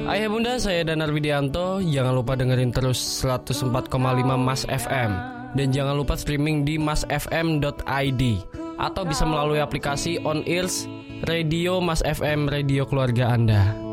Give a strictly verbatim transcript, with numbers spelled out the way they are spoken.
Ayah bunda, saya Danar Widianto. Jangan lupa dengerin terus seratus empat koma lima Mas F M. Dan jangan lupa streaming di mas f m dot i d. Atau bisa melalui aplikasi On Ears Radio Mas F M, radio keluarga Anda.